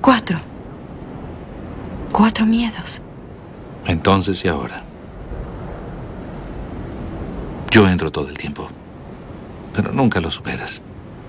4. 4 miedos. Entonces y ahora. Yo entro todo el tiempo, pero nunca lo superas.